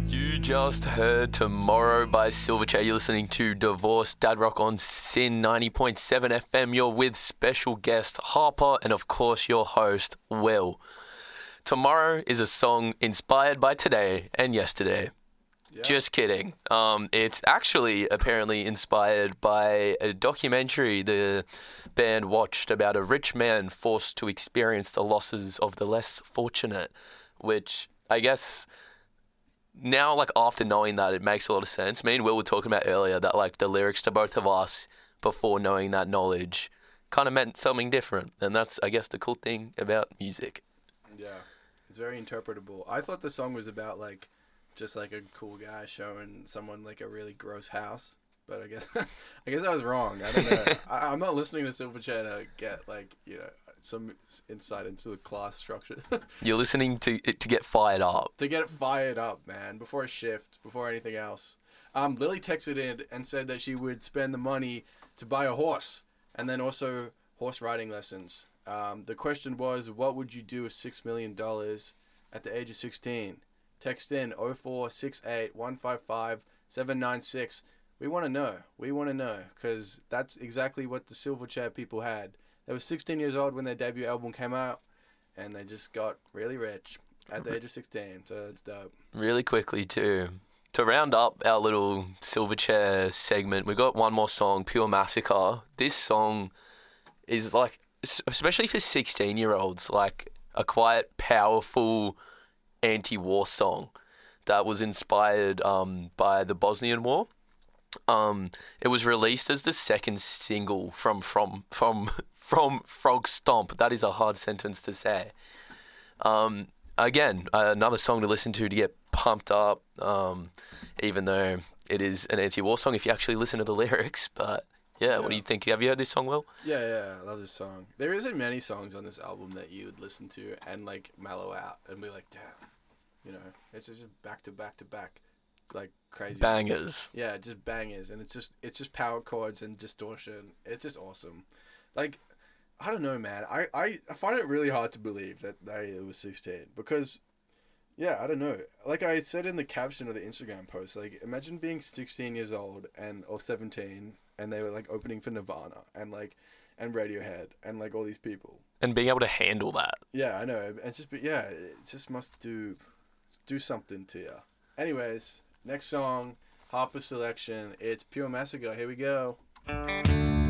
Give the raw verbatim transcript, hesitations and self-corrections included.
You just heard Tomorrow by Silverchair. You're listening to Divorce Dad Rock on Sin ninety point seven F M. You're with special guest Harper and, of course, your host, Will. Tomorrow is a song inspired by today and yesterday. Yep. Just kidding. Um, it's actually apparently inspired by a documentary the band watched about a rich man forced to experience the losses of the less fortunate, which I guess now, like, after knowing that, it makes a lot of sense. Me and Will were talking about earlier that, like, the lyrics to both of us before knowing that knowledge kind of meant something different. And that's, I guess, the cool thing about music. Yeah, it's very interpretable. I thought the song was about, like, just, like, a cool guy showing someone, like, a really gross house. But I guess I guess I was wrong. I don't know. I, I'm not listening to Silverchair to get, like, you know, some insight into the class structure. You're listening to it to get fired up. To get it fired up, man, before a shift, before anything else. Um, Lily texted in and said that she would spend the money to buy a horse and then also horse riding lessons. Um, the question was, what would you do with six million dollars at the age of sixteen? Text in oh four six eight, one five five, seven nine six. We want to know. We want to know because that's exactly what the Silverchair people had. They were sixteen years old when their debut album came out, and they just got really rich at the age of sixteen, so it's dope. Really quickly, too. To round up our little Silverchair segment, we got one more song, Pure Massacre. This song is, like, especially for sixteen-year-olds, like, a quite powerful anti-war song that was inspired um, by the Bosnian War. Um, it was released as the second single from from from from Frog Stomp. That is a hard sentence to say. Um, again, uh, another song to listen to to get pumped up. Um, even though it is an anti-war song, if you actually listen to the lyrics. But yeah, yeah, what do you think? Have you heard this song, Will? Yeah, yeah, I love this song. There isn't many songs on this album that you would listen to and like mellow out and be like, damn, you know, it's just back to back to back. Like crazy bangers. Yeah, just bangers, and it's just it's just power chords and distortion. It's just awesome. Like, I don't know, man. I, I, I find it really hard to believe that they was sixteen because, yeah, I don't know. Like I said in the caption of the Instagram post, like imagine being sixteen years old and or seventeen, and they were like opening for Nirvana and like and Radiohead and like all these people, and being able to handle that. Yeah, I know. It's just, yeah, it just must do do something to you. Anyways. Next song, Harper's selection. It's Pure Massacre. Here we go.